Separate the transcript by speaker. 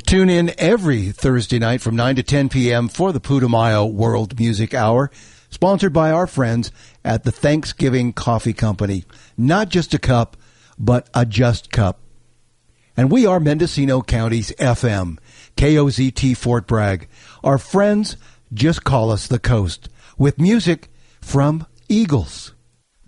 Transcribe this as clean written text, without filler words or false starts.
Speaker 1: Tune in every Thursday night from 9 to 10 p.m. for the Putumayo World Music Hour, sponsored by our friends at the Thanksgiving Coffee Company. Not just a cup, but a just cup. And we are Mendocino County's FM, KOZT Fort Bragg. Our friends just call us the Coast, with music from Eagles.